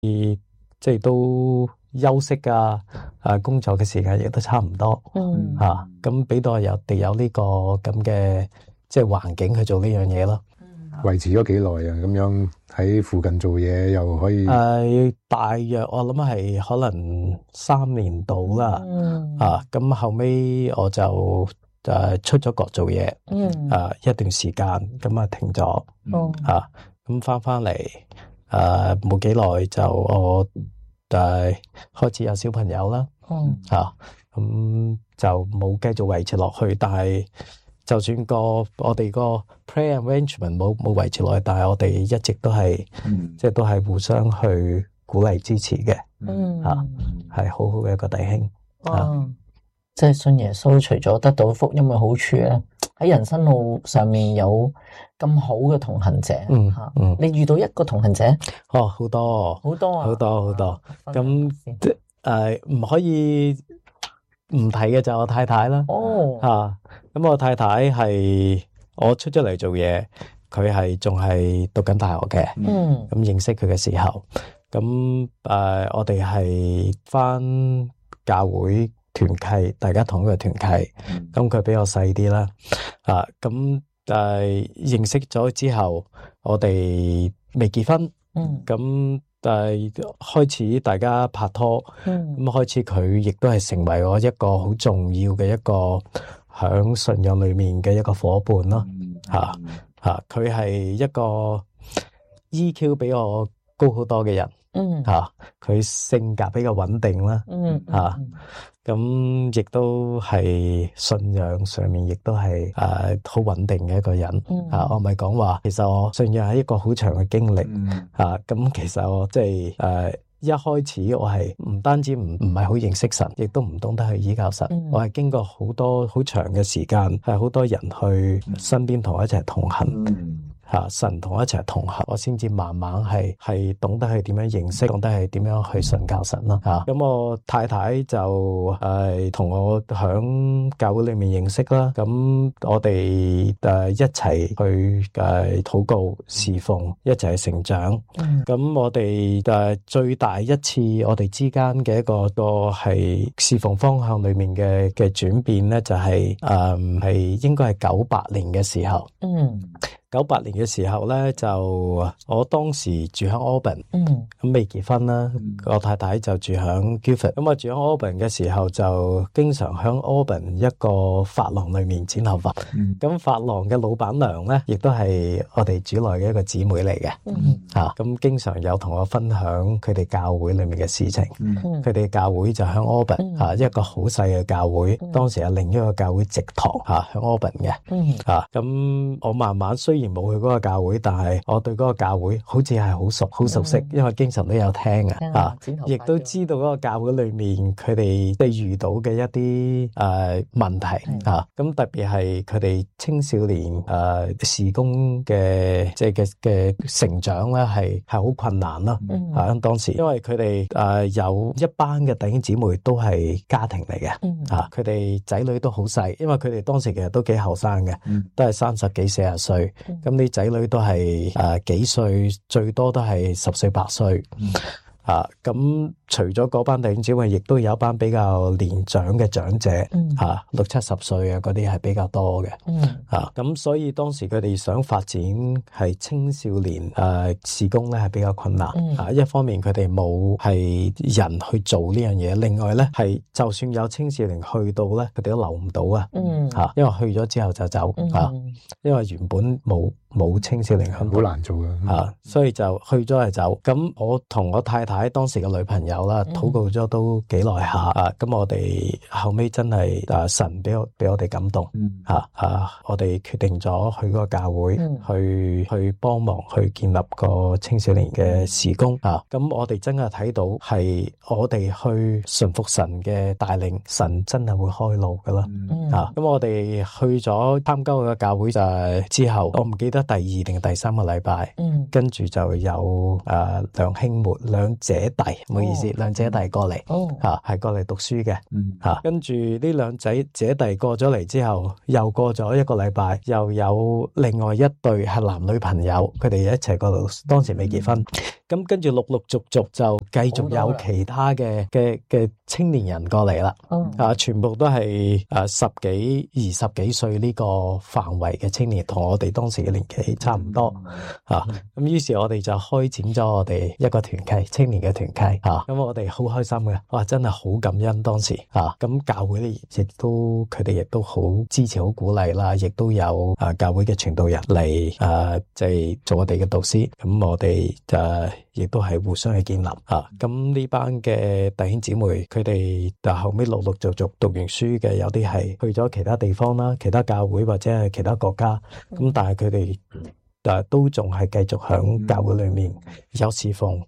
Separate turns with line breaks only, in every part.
即係都休息工作嘅時間亦都差唔多，咁俾到我有呢個咁嘅即係環境去做呢樣嘢咯。
維持咗幾耐啊？咁樣喺附近做嘢又可以？
大約我諗係可能3年到啦。咁後尾我就出咗國做嘢，一段時間咁停咗，咁翻嚟冇幾耐就我開始有小朋友啦，咁就冇繼續維持落去，但係就算我哋個 prayer arrangement 冇維持落去，但係我哋一直都係即係都係互相去鼓勵支持嘅，係好好嘅一個弟兄。
即係信耶穌，除咗得到福音嘅好處咧，喺人生路上面有咁好嘅同行者。你遇到一個同行者？
好多好多。咁唔可以唔提嘅就係我太太啦。咁我太太係我出咗嚟做嘢，佢係仲係讀緊大學嘅。咁認識佢嘅時候，咁我哋係返教會團契，大家同一個團契。咁佢比我細啲啦。咁認識咗之後，我哋未結婚。咁開始大家拍拖，咁開始佢亦都係成為我一個好重要嘅一個響信仰裏面嘅一個夥伴咯。佢係一個 EQ 比我高好多嘅人。佢性格比較穩定啦。咁亦都係信仰上面亦都係好穩定嘅一個人。我咪講話，其實我信仰係一個好長嘅經歷。咁其實我即係一開始我係唔單止唔係好認識神，亦都唔懂得去依靠神。我係經過好多好長嘅時間，係好多人去身邊同我一齊同行。神同我一齊同行，我先至慢慢係懂得去點樣認識，懂得係點樣去信靠神咯。咁我太太就同我響教會裏面認識啦。咁我哋一齊去禱告侍奉，一齊去成長。咁我哋最大一次我哋之間嘅一個係侍奉方向裏面嘅轉變咧，就係應該係98年嘅時候。98年嘅時候咧，就我當時住喺 Auburn，咁未結婚啦。我太太就住喺 Guildford。咁我住喺 Auburn 嘅時候，就經常喺 Auburn 一個髮廊裏面剪頭髮。咁髮廊嘅老闆娘咧，亦都係我哋主內嘅一個姊妹嚟嘅。咁經常有同我分享佢哋教會裏面嘅事情。佢哋教會就喺 Auburn，一個好細嘅教會。當時有另一個教會植堂喺 Auburn 嘅。咁我慢慢雖然冇去嗰個教會，但係我對嗰個教會好似係好熟悉，因為經常都有聽亦都知道嗰個教會裏面佢哋遇到嘅一啲問題。咁特別係佢哋青少年事工嘅即係嘅成長咧，係好困難啦。當時因為佢哋有一班嘅弟兄姊妹都係家庭嚟嘅。佢哋仔女都好細，因為佢哋當時其實都幾後生嘅，都係30幾40歲。咁啲仔女都係幾歲，最多都係10歲8歲。咁除咗嗰班弟兄姊妹，亦都有一班比較年長嘅長者，60、70歲嗰啲係比較多嘅。咁所以當時佢哋想發展係青少年事工咧，係比較困難。一方面佢哋冇係人去做呢樣嘢，另外咧係就算有青少年去到咧，佢哋都留唔到啊。因為去咗之後就走。因為原本冇青少年，好
難做嘅。
所以就去咗就走。咁我同我太太當時嘅女朋友啦，禱告咗都幾耐下。咁我哋後尾真係神俾我哋感動。我哋決定咗去嗰個教會，去幫忙去建立個青少年嘅事工。咁我哋真係睇到係我哋去順服神嘅帶領，神真係會開路噶啦。咁我哋去咗參加個教會之後，我唔記得第2定第3個禮拜，跟住就有兩兄妹兩姐弟，唔好意思，兩姐弟過嚟，係過嚟讀書嘅。跟住呢兩姐弟過咗嚟之後，又過咗1個禮拜，又有另外一對係男女朋友，佢哋一齊過嚟，當時未結婚。 咁跟住陸陸續續就繼續有其他嘅青年人過嚟啦。全部都係10幾、20幾歲呢個範圍嘅青年，同我哋當時嘅年紀差唔多。咁於是我哋就開展咗我哋一個團契，青年嘅團契。咁我哋好開心嘅，哇！真係好感恩當時。咁教會咧亦都佢哋亦都好支持、好鼓勵啦，亦都有教會嘅傳道人嚟即係做我哋嘅導師。咁我哋亦都係互相去建立。咁呢班嘅弟兄姊妹，佢哋就後尾陸陸續續讀完書嘅，有啲係去咗其他地方啦，其他教會或者係其他國家。咁但係佢哋都仲係繼續響教會裏面有侍奉，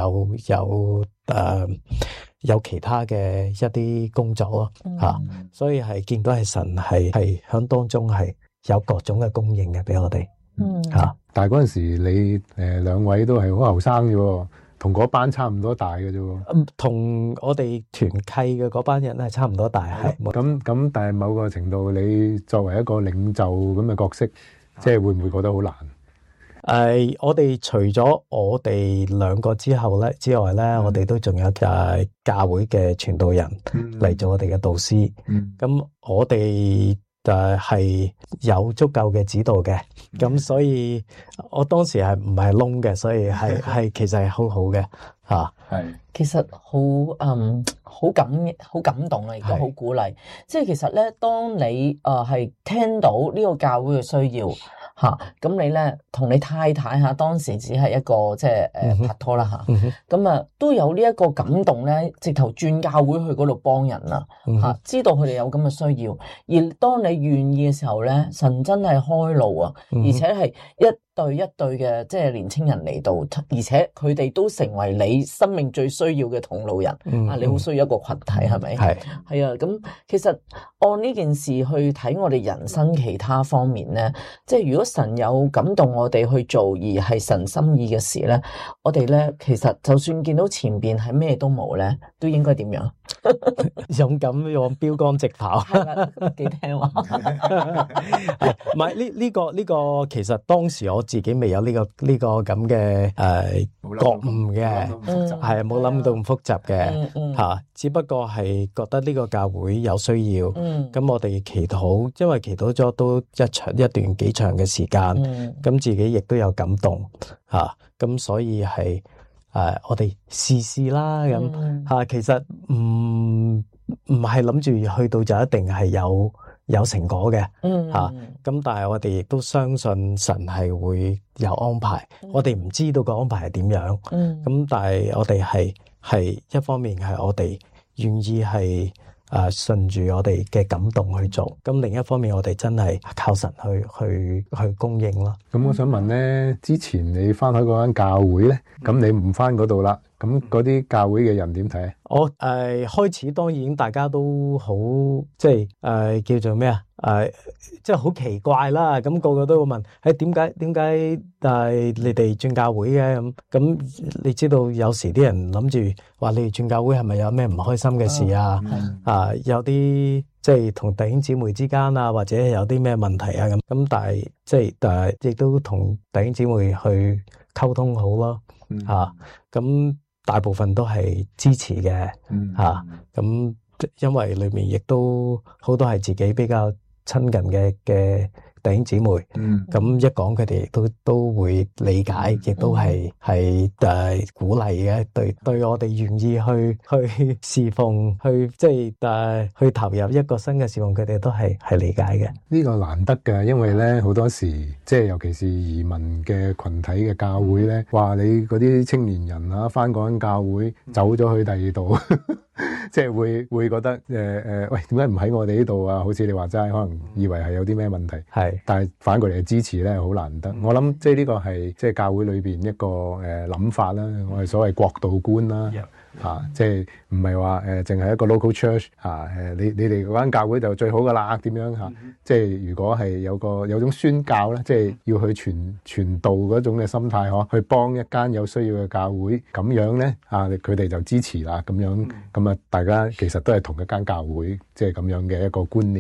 有其他嘅一啲工作咯。所以係見到係神係響當中係有各種嘅供應嘅俾我哋。
但係嗰陣時你兩位都係好後生嘅，同嗰班差唔多大嘅啫。
同我哋團契嘅嗰班人係差唔多大，係。
咁但係某個程度，你作為一個領袖咁嘅角色，即係會唔會覺得好難？
我哋除咗我哋兩個之外咧，我哋都仲有教會嘅傳道人嚟做我哋嘅導師。咁我哋係有足夠嘅指導嘅，咁所以我當時係唔係窿嘅，所以係其實係好好嘅。
其實好感動啊，亦都好鼓勵。即係其實咧，當你係聽到呢個教會嘅需要。咁你咧同你太太當時只係一個即係拍拖啦咁都有呢一個感動咧，直頭轉教會去嗰度幫人啦知道佢哋有咁嘅需要，而當你願意嘅時候咧，神真係開路啊，而且係一對一對嘅即係年青人嚟到，而且佢哋都成為你生命最需要嘅同路人。你好需要一個群體，係咪？係啊，咁其實按呢件事去睇我哋人生其他方面咧，即係如果神有感動我哋去做而係神心意嘅事咧，我哋咧其實就算見到前邊係咩都冇咧，都應該點樣？
勇敢用標杆直跑，
幾聽話。
唔係呢個其實當時我自己未有呢個咁嘅覺悟嘅，係冇諗到咁複雜嘅只不過係覺得呢個教會有需要，咁我哋祈禱，因為祈禱咗都一段幾長嘅時間，咁自己亦都有感動咁所以係我哋試啦咁其實唔係諗住去到就一定係有成果嘅咁但係我哋亦都相信神係會有安排，我哋唔知道個安排係點樣咁但係我哋係一方面係我哋願意係順住我哋嘅感動去做，咁另一方面我哋真係靠神去供應咯。
咁我想問咧，之前你翻去嗰間教會咧，咁你唔翻嗰度啦，咁嗰啲教會嘅人點睇？
我開始當然大家都好即係叫做咩即係好奇怪啦，咁個個都會問點解你哋轉教會嘅咁你知道有時啲人諗住話你哋轉教會係咪有咩唔開心嘅事有啲即係同弟兄姊妹之間或者有啲咩問題咁但係即係亦都同弟兄姊妹去溝通好咯咁大部分都係支持嘅咁因為裏面亦都好多係自己比較親近嘅弟兄姊妹，咁一講佢哋亦都會理解，亦都係鼓勵嘅，對我哋願意去侍奉，去即係去投入一個新嘅侍奉，佢哋都係理解嘅。
呢個難得嘅，因為咧好多時即係尤其是移民嘅群體嘅教會咧，話你嗰啲青年人返嗰間教會走咗去第二度。即係會覺得喂，點解唔喺我哋呢度啊？好似你話齋，可能以為係有啲咩問題，但係反過嚟嘅支持咧，好難得。我諗即係呢個係即係教會裏邊一個諗法啦，我哋所謂國度觀啦。即係唔係話淨係一個 local church 你哋嗰間教會就最好噶啦，點樣即係如果係有種宣教咧，即係要去傳道嗰種嘅心態去幫一間有需要嘅教會，咁樣咧佢哋就支持啦，咁樣咁大家其實都係同一間教會，即係咁樣嘅一個觀念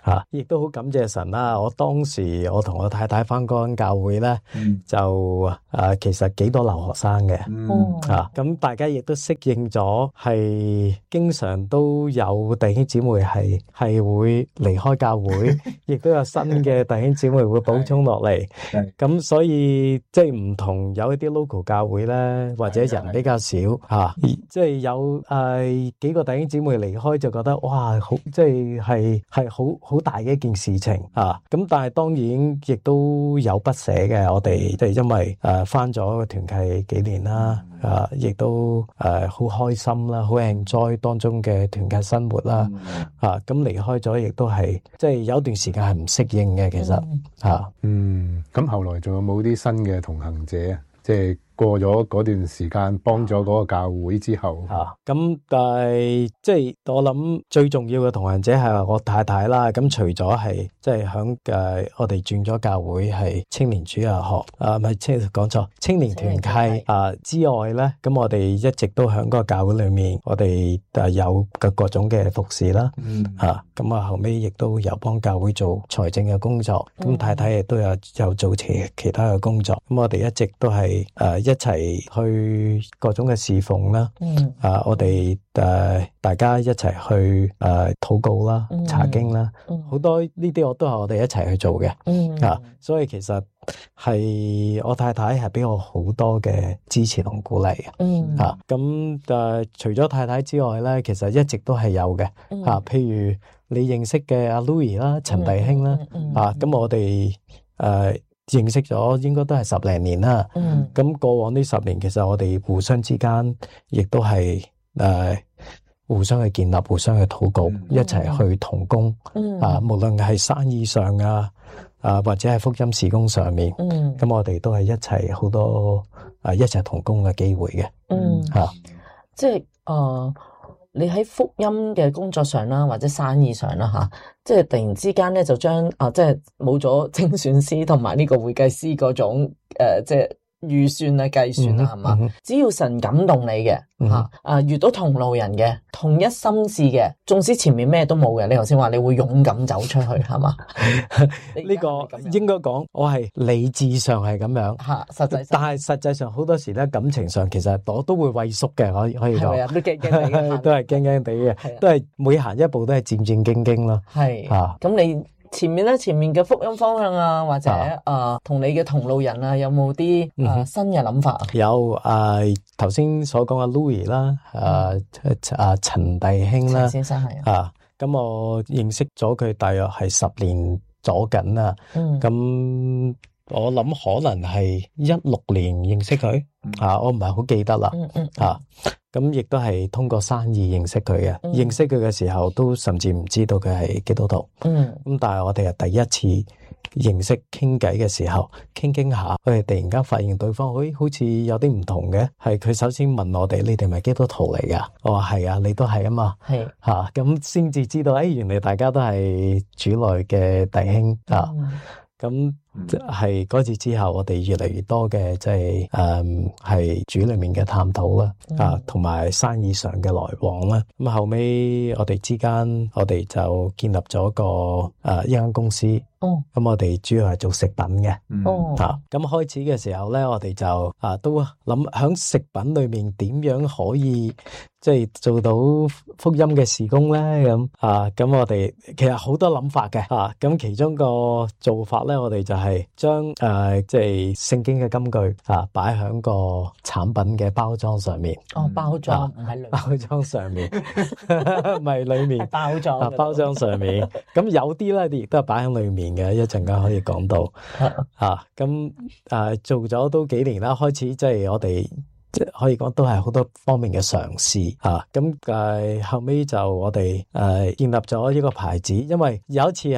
亦都好感謝神啦。我當時我同我太太返嗰間教會咧，就其實幾多留學生嘅，咁大家亦都適應咗，係經常都有弟兄姊妹係會離開教會，亦都有新嘅弟兄姊妹會補充落嚟。咁所以即係唔同有一啲 local 教會咧，或者人比較少即係有幾個弟兄姊妹離開，就覺得哇，好即係好大嘅一件事情咁但係當然亦都有不捨嘅，我哋即係因為返咗個團契幾年啦，亦都好開心啦，好 enjoy 當中嘅團契生活啦，咁離開咗亦都係即係有一段時間係唔適應嘅，其實
咁後來仲有冇啲新嘅同行者啊？即係過咗嗰段時間，幫咗嗰個教會之後，
咁但係即係我諗最重要嘅同行者係我太太啦。咁除咗係即係響我哋轉咗教會係青年主日學唔係講錯青年團契之外咧，咁我哋一直都響嗰個教會裏面，我哋有嘅各種嘅服侍啦，咁後尾亦都有幫教會做財政嘅工作，咁太太亦都有做其他嘅工作，咁我哋一直都係一齊去各種嘅侍奉啦，我哋大家一齊去禱告啦、查經啦，好多呢啲都係我哋一齊去做嘅，所以其實係我太太係俾我好多嘅支持同鼓勵嘅，咁除咗太太之外咧，其實一直都係有嘅，譬如你認識嘅阿 Louis 啦、陳弟兄啦，咁我哋認識咗應該都係10零年啦，咁過往呢10年其實我哋互相之間亦都係互相去建立、互相去禱告，一齊去同工，無論係生意上或者係福音事工上面，咁我哋都係一齊好多一齊同工嘅機會嘅，
即係你喺福音嘅工作上啦，或者生意上啦即係突然之間咧就將即係冇咗精選師同埋呢個會計師嗰種即係預算計算係嘛？只要神感動你嘅遇到同路人嘅同一心志嘅，縱使前面咩都冇嘅，你頭先話你會勇敢走出去係嘛？
呢個應該講我係理智上係咁樣
實際上，
但係實際上好多時咧感情上其實我都會畏縮嘅，可以講
都驚驚
都係驚驚地嘅，都係每行一步都係戰戰兢兢咯。
係咁你前面嘅福音方向或者同你嘅同路人有冇啲新嘅諗法？
有頭先所講嘅 Louis 啦，陳弟兄啦，
陳先生係
咁我認識咗佢大約係10年咗緊啦，咁我諗可能係16年認識佢，我唔係好記得啦，咁亦都係通過生意認識佢嘅，認識佢嘅時候都甚至唔知道佢係基督徒，咁但係我哋係第一次認識傾偈嘅時候，傾下，我哋突然間發現對方好似有啲唔同嘅，係佢首先問我哋：你哋係咪基督徒嚟噶？我話係啊，你都係啊嘛，係咁先至知道，原來大家都係主內嘅弟兄咁係嗰次之後，我哋越嚟越多嘅即係主裏面嘅探討啦，同埋生意上嘅來往啦。咁後尾我哋之間，我哋就建立咗一間公司。咁我哋主要係做食品嘅。咁開始嘅時候咧，我哋就都諗響食品裏面點樣可以即係做到福音嘅事工咧。咁我哋其實好多諗法嘅。咁其中個做法咧，我哋就係將即係聖經嘅金句擺喺個產品嘅包裝上面。
包裝唔係裏面，
包裝上面唔係裏面，包裝上面。咁有啲咧亦都係擺喺裏面嘅，一陣間可以講到。咁做咗都幾年啦，開始即係我哋即係可以講都係好多方面嘅嘗試。咁後尾就我哋建立咗一個牌子，因為有一次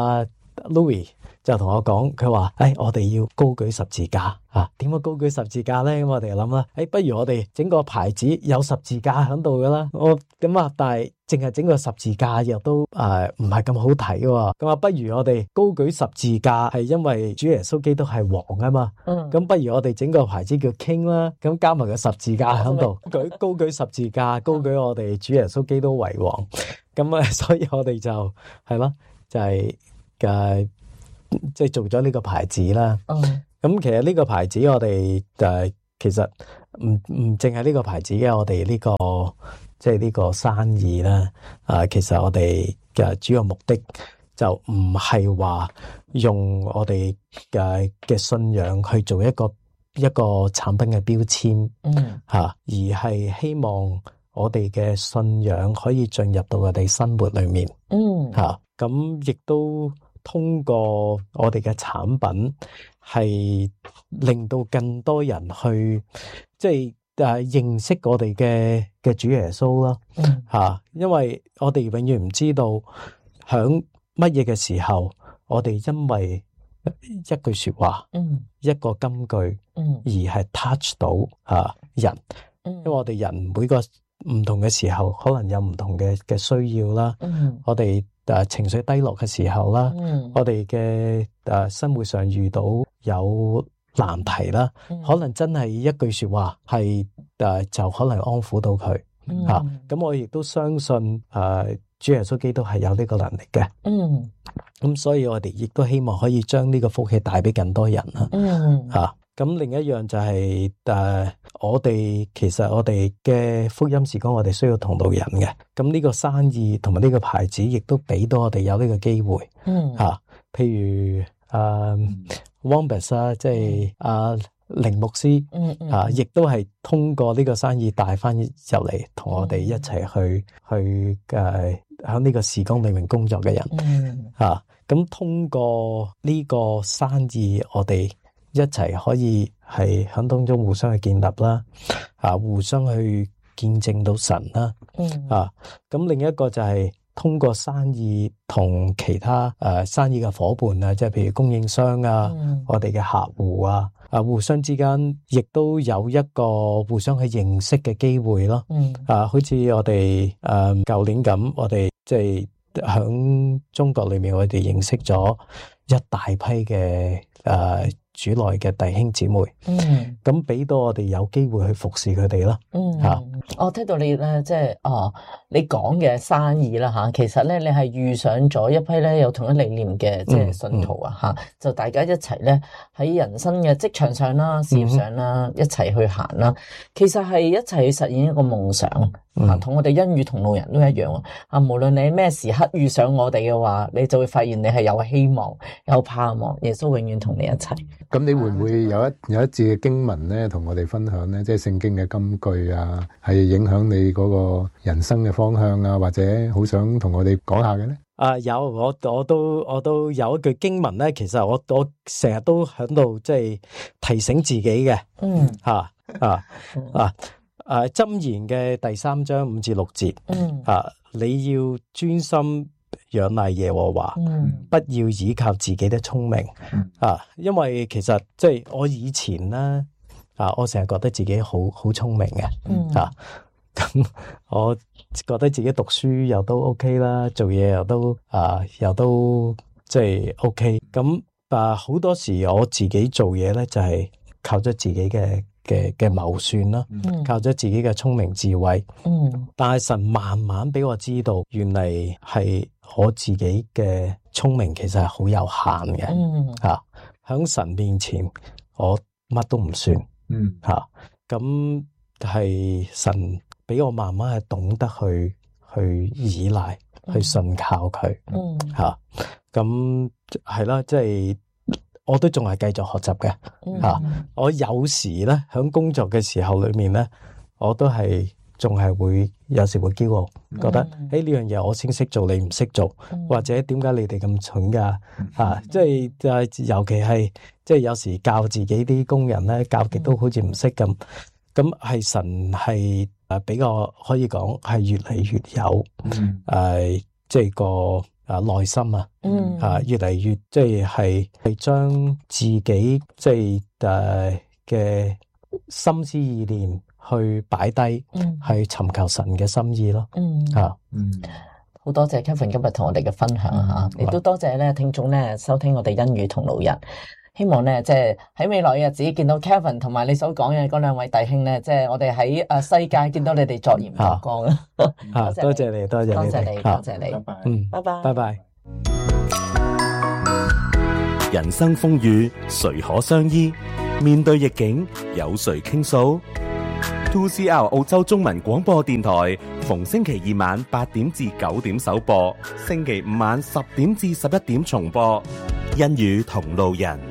Louis 就同我講，佢話我哋要高舉十字架點樣高舉十字架咧？咁我哋就諗啦，不如我哋整個牌子有十字架喺度噶啦。但係淨係整個十字架又都唔係咁好睇喎。咁不如我哋高舉十字架，係因為主耶穌基督係王啊嘛。咁不如我哋整個牌子叫 King 啦，咁加埋個十字架喺度，高舉十字架，高舉我哋主耶穌基督為王。咁所以我哋就係咯。 就係即係做咗呢個牌子啦。咁其實呢個牌子我哋其實唔淨係呢個牌子嘅，我哋呢個即係呢個生意啦。其實我哋嘅主要目的就唔係話用我哋嘅信仰去做一個產品嘅標籤，而係希望我哋嘅信仰可以進入到我哋生活裏面，咁亦都通過我哋嘅產品係令到更多人去即係認識我哋嘅主耶穌啦，因為我哋永遠唔知道響乜嘢嘅時候，我哋因為一句說話，一個金句，而係 touch 到人，因為我哋人每個唔同嘅時候，可能有唔同嘅需要啦。我哋情緒低落嘅時候啦，我哋嘅生活上遇到有難題啦，可能真係一句說話係就可能安撫到佢。咁我亦都相信主耶穌基督係有呢個能力嘅。咁所以我哋亦都希望可以將呢個福氣帶俾更多人啦。咁另一樣就係其實我哋嘅福音事工，我哋需要同路人嘅。咁呢個生意同埋呢個牌子，亦都俾到我哋有呢個機會。譬如Wombats 啊，即係凌牧師，亦都係通過呢個生意帶翻入嚟，同我哋一齊去喺呢個事工裏面工作嘅人。咁通過呢個生意，我哋一齊可以係喺當中互相去建立啦，互相去見證到神啦。咁另一個就係通過生意同其他生意嘅伙伴啊，即係譬如供應商啊，我哋嘅客戶啊，互相之間亦都有一個互相去認識嘅機會咯。好似我哋舊年咁，我哋即係響中國裏面，我哋認識咗一大批嘅主內嘅弟兄姊妹，咁俾到我哋有機會去服侍佢哋啦。
我聽到你咧，即係你講嘅生意啦吓，其實咧你係遇上咗一批咧有同一理念嘅即係信徒啊，就大家一齊咧喺人生嘅職場上啦、事業上啦，一齊去行啦。其實係一齊去實現一個夢想。同我哋恩雨同路人都一樣無論你咩時刻遇上我哋嘅話，你就會發現你係有希望、有盼望，耶穌永遠同你一齊。
咁你會唔會有一節嘅經文咧，同我哋分享咧？即係聖經嘅金句啊，係影響你嗰個人生嘅方向啊，或者好想同我哋講下嘅咧？
有，我都有一句經文咧，其實我成日都喺度即係提醒自己嘅。箴言嘅第3章5至6節，你要專心仰賴耶和華，不要依靠自己的聰明。因為其實即係我以前咧，我成日覺得自己好聰明嘅。咁我覺得自己讀書又都 OK 啦，做嘢又都即係 OK。咁好多時我自己做嘢咧，就係靠咗自己嘅謀算啦，靠咗自己嘅聰明智慧。但係神慢慢俾我知道，原嚟係我自己嘅聰明其實係好有限嘅。喺神面前，我乜都唔算。咁係神俾我慢慢係懂得去依賴，去信靠佢。咁係啦，即係。我都仲係繼續學習嘅。我有時咧喺工作嘅時候裏面咧，我都係仲係會有時會驕傲，覺得呢樣嘢我先識做，你唔識做，或者點解你哋咁蠢噶？即係尤其係即係有時教自己啲工人咧，教極都好似唔識咁。咁係神係比我可以講係越嚟越有即係個。內心越嚟越即係將自己即係嘅心思意念去擺低，去尋求神嘅心意咯。
好多謝 Kevin 今日同我哋嘅分享亦都多謝咧聽眾咧收聽我哋恩雨同路人。希望咧，即係喺未來嘅日子見到 Kevin 同埋你所講嘅嗰兩位弟兄咧，即係我哋喺世界見到你哋作鹽作光。
多謝你，多謝你，
多謝你，
拜拜。
人生風雨誰可相依？面對逆境有誰傾訴？2CR 澳洲中文廣播電台逢星期二晚8點至9點首播，星期五晚10點至11點重播。恩與同路人。